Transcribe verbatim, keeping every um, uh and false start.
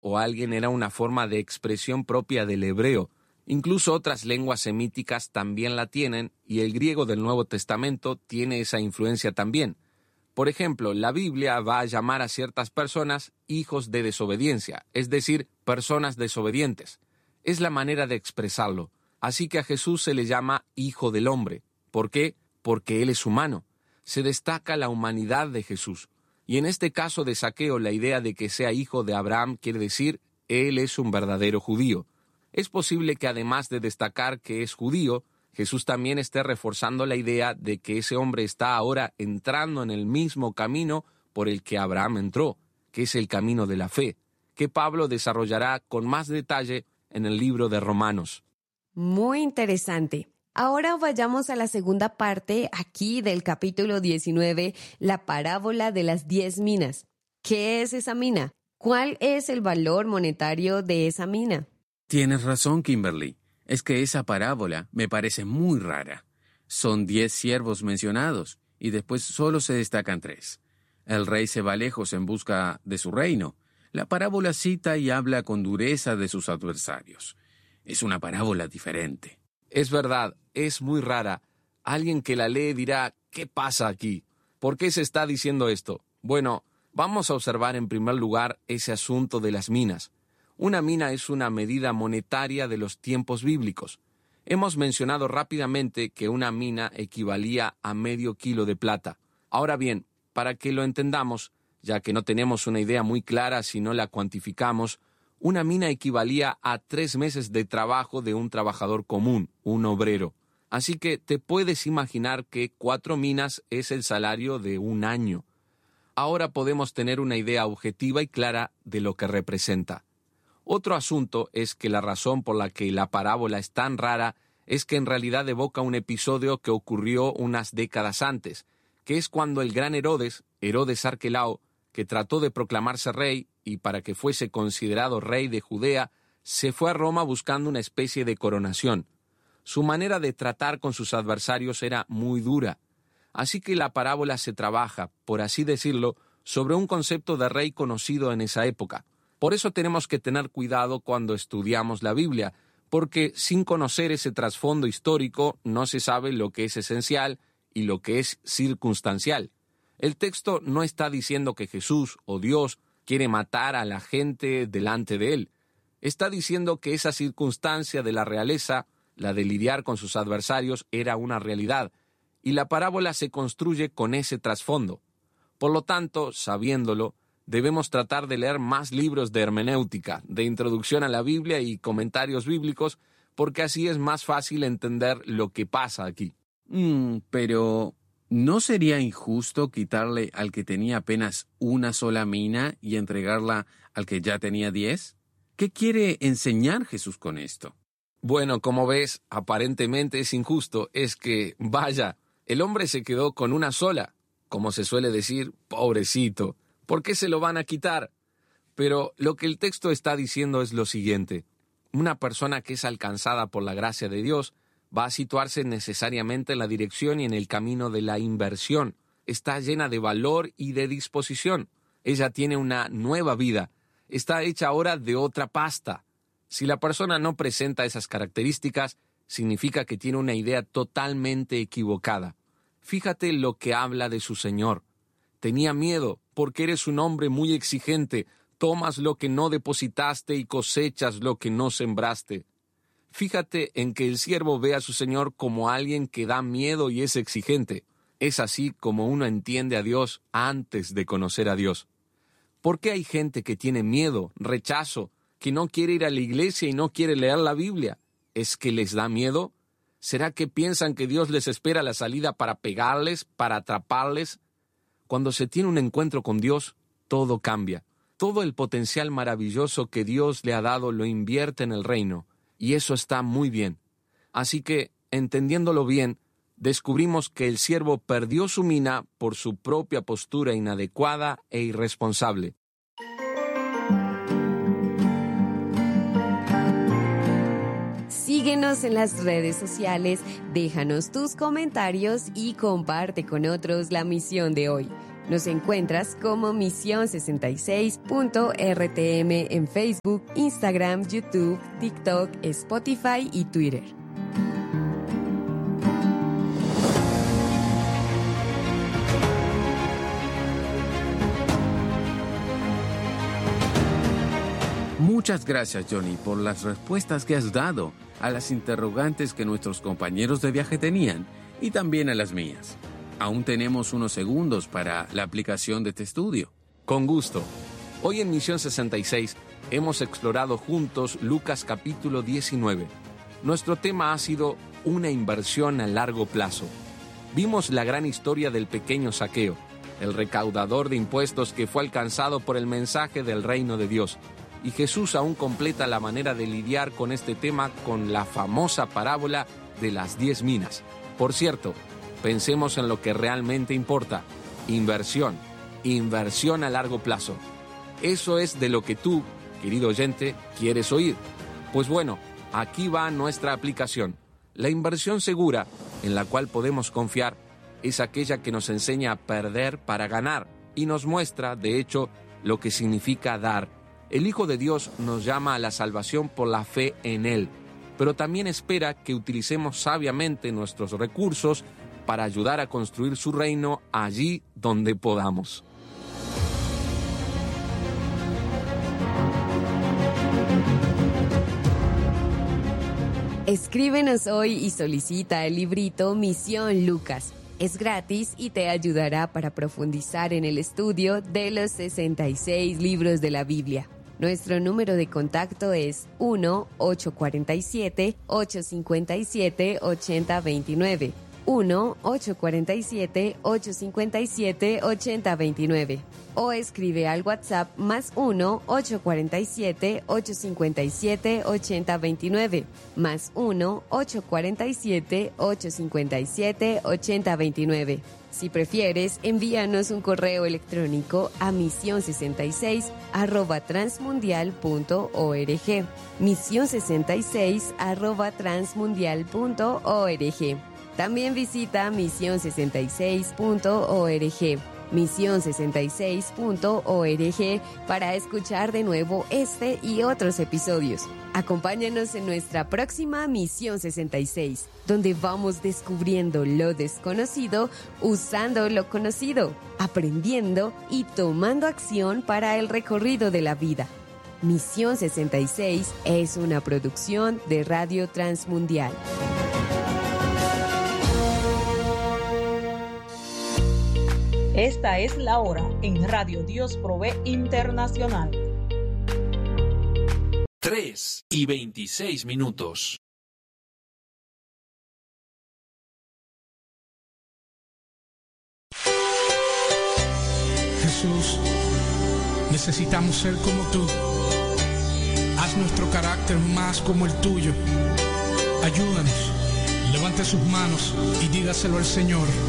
o alguien era una forma de expresión propia del hebreo. Incluso otras lenguas semíticas también la tienen, y el griego del Nuevo Testamento tiene esa influencia también. Por ejemplo, la Biblia va a llamar a ciertas personas hijos de desobediencia, es decir, personas desobedientes. Es la manera de expresarlo. Así que a Jesús se le llama Hijo del Hombre. ¿Por qué? Porque Él es humano. Se destaca la humanidad de Jesús. Y en este caso de Zaqueo, la idea de que sea hijo de Abraham quiere decir, Él es un verdadero judío. Es posible que además de destacar que es judío, Jesús también esté reforzando la idea de que ese hombre está ahora entrando en el mismo camino por el que Abraham entró, que es el camino de la fe, que Pablo desarrollará con más detalle en el libro de Romanos. Muy interesante. Ahora vayamos a la segunda parte aquí del capítulo diecinueve, la parábola de las diez minas. ¿Qué es esa mina? ¿Cuál es el valor monetario de esa mina? Tienes razón, Kimberly. Es que esa parábola me parece muy rara. Son diez siervos mencionados, y después solo se destacan tres. El rey se va lejos en busca de su reino. La parábola cita y habla con dureza de sus adversarios. Es una parábola diferente. Es verdad, es muy rara. Alguien que la lee dirá, ¿qué pasa aquí? ¿Por qué se está diciendo esto? Bueno, vamos a observar en primer lugar ese asunto de las minas. Una mina es una medida monetaria de los tiempos bíblicos. Hemos mencionado rápidamente que una mina equivalía a medio kilo de plata. Ahora bien, para que lo entendamos, ya que no tenemos una idea muy clara si no la cuantificamos, una mina equivalía a tres meses de trabajo de un trabajador común, un obrero. Así que te puedes imaginar que cuatro minas es el salario de un año. Ahora podemos tener una idea objetiva y clara de lo que representa. Otro asunto es que la razón por la que la parábola es tan rara es que en realidad evoca un episodio que ocurrió unas décadas antes, que es cuando el gran Herodes, Herodes Arquelao, que trató de proclamarse rey y para que fuese considerado rey de Judea, se fue a Roma buscando una especie de coronación. Su manera de tratar con sus adversarios era muy dura. Así que la parábola se trabaja, por así decirlo, sobre un concepto de rey conocido en esa época. Por eso tenemos que tener cuidado cuando estudiamos la Biblia, porque sin conocer ese trasfondo histórico no se sabe lo que es esencial y lo que es circunstancial. El texto no está diciendo que Jesús o Dios quiere matar a la gente delante de él. Está diciendo que esa circunstancia de la realeza, la de lidiar con sus adversarios, era una realidad, y la parábola se construye con ese trasfondo. Por lo tanto, sabiéndolo, debemos tratar de leer más libros de hermenéutica, de introducción a la Biblia y comentarios bíblicos, porque así es más fácil entender lo que pasa aquí. Mm, pero ¿no sería injusto quitarle al que tenía apenas una sola mina y entregarla al que ya tenía diez? ¿Qué quiere enseñar Jesús con esto? Bueno, como ves, aparentemente es injusto. Es que, vaya, el hombre se quedó con una sola. Como se suele decir, pobrecito. ¿Por qué se lo van a quitar? Pero lo que el texto está diciendo es lo siguiente. Una persona que es alcanzada por la gracia de Dios va a situarse necesariamente en la dirección y en el camino de la inversión. Está llena de valor y de disposición. Ella tiene una nueva vida. Está hecha ahora de otra pasta. Si la persona no presenta esas características, significa que tiene una idea totalmente equivocada. Fíjate lo que habla de su Señor. Tenía miedo, porque eres un hombre muy exigente. Tomas lo que no depositaste y cosechas lo que no sembraste. Fíjate en que el siervo ve a su señor como alguien que da miedo y es exigente. Es así como uno entiende a Dios antes de conocer a Dios. ¿Por qué hay gente que tiene miedo, rechazo, que no quiere ir a la iglesia y no quiere leer la Biblia? ¿Es que les da miedo? ¿Será que piensan que Dios les espera la salida para pegarles, para atraparles? Cuando se tiene un encuentro con Dios, todo cambia. Todo el potencial maravilloso que Dios le ha dado lo invierte en el reino. Y eso está muy bien. Así que, entendiéndolo bien, descubrimos que el siervo perdió su mina por su propia postura inadecuada e irresponsable. Síguenos en las redes sociales, déjanos tus comentarios y comparte con otros la misión de hoy. Nos encuentras como misión sesenta y seis punto R T M en Facebook, Instagram, YouTube, TikTok, Spotify y Twitter. Muchas gracias, Johnny, por las respuestas que has dado a las interrogantes que nuestros compañeros de viaje tenían y también a las mías. Aún tenemos unos segundos para la aplicación de este estudio. Con gusto. Hoy en Misión sesenta y seis hemos explorado juntos Lucas capítulo diecinueve. Nuestro tema ha sido una inversión a largo plazo. Vimos la gran historia del pequeño Zaqueo, el recaudador de impuestos que fue alcanzado por el mensaje del reino de Dios. Y Jesús aún completa la manera de lidiar con este tema con la famosa parábola de las diez minas. Por cierto, pensemos en lo que realmente importa. Inversión. Inversión a largo plazo. Eso es de lo que tú, querido oyente, quieres oír. Pues bueno, aquí va nuestra aplicación. La inversión segura, en la cual podemos confiar, es aquella que nos enseña a perder para ganar y nos muestra, de hecho, lo que significa dar. El Hijo de Dios nos llama a la salvación por la fe en Él, pero también espera que utilicemos sabiamente nuestros recursos para ayudar a construir su reino allí donde podamos. Escríbenos hoy y solicita el librito Misión Lucas. Es gratis y te ayudará para profundizar en el estudio de los sesenta y seis libros de la Biblia. Nuestro número de contacto es uno ocho cuatro siete, ocho cinco siete, ocho cero dos nueve. uno ocho cuatro siete, ocho cinco siete, ocho cero dos nueve. O escribe al WhatsApp más uno ocho cuatro siete, ocho cinco siete, ocho cero dos nueve. Más uno ocho cuatro siete, ocho cinco siete, ocho cero dos nueve. Si prefieres, envíanos un correo electrónico a misión sesenta y seis arroba transmundial punto org. misión sesenta y seis arroba transmundial punto org. También visita misión sesenta y seis punto org. misión sesenta y seis punto org para escuchar de nuevo este y otros episodios. Acompáñanos en nuestra próxima Misión sesenta y seis, donde vamos descubriendo lo desconocido usando lo conocido, aprendiendo y tomando acción para el recorrido de la vida. Misión sesenta y seis es una producción de Radio Transmundial. Esta es la hora en Radio Dios Provee Internacional. tres y veintiséis minutos. Jesús, necesitamos ser como tú. Haz nuestro carácter más como el tuyo. Ayúdanos. Levante sus manos y dígaselo al Señor.